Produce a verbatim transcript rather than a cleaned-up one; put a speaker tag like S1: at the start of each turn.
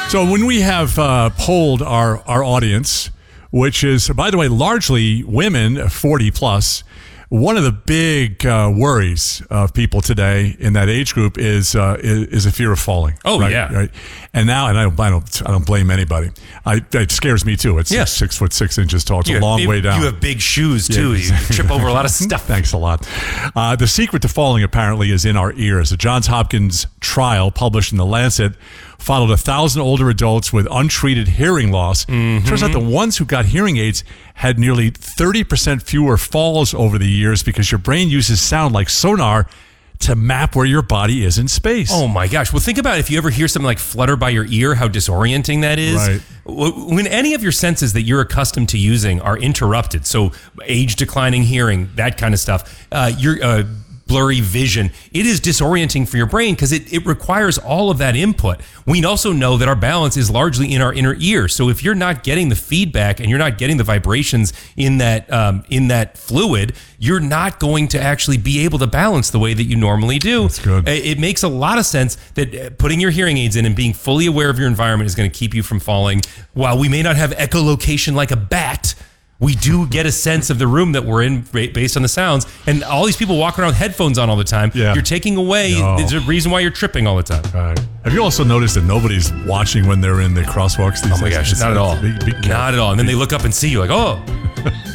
S1: So when we have uh, polled our, our audience, which is, by the way, largely women, forty plus, one of the big uh, worries of people today in that age group is uh, is, is a fear of falling.
S2: Oh
S1: right?
S2: yeah,
S1: right. And now, and I don't, I don't, I don't blame anybody. I, it scares me too. It's
S2: yeah.
S1: six, six foot six inches tall. It's
S2: you
S1: a long
S2: have,
S1: way down.
S2: You have big shoes too.
S1: Yeah.
S2: You trip over a lot of stuff.
S1: Thanks a lot. Uh, the secret to falling apparently is in our ears. A Johns Hopkins trial published in The Lancet followed a thousand older adults with untreated hearing loss. Mm-hmm. Turns out the ones who got hearing aids had nearly thirty percent fewer falls over the years because your brain uses sound like sonar to map where your body is in space.
S2: Oh my gosh. Well, think about if you ever hear something like flutter by your ear, how disorienting that is.
S1: Right.
S2: When any of your senses that you're accustomed to using are interrupted, so age declining hearing, that kind of stuff, uh, you're... Uh, blurry vision, it is disorienting for your brain because it, it requires all of that input. We also know that our balance is largely in our inner ear. So if you're not getting the feedback and you're not getting the vibrations in that um, in that fluid, you're not going to actually be able to balance the way that you normally do.
S1: That's good.
S2: It makes a lot of sense that putting your hearing aids in and being fully aware of your environment is going to keep you from falling. While we may not have echolocation like a bat, we do get a sense of the room that we're in based on the sounds. And all these people walking around with headphones on all the time, yeah. you're taking away, no. there's a reason why you're tripping all the time.
S1: Right. Have you also noticed that nobody's watching when they're in the crosswalks these days?
S2: Oh my gosh, not at all. Be, be not at all. And then they look up and see you like, oh.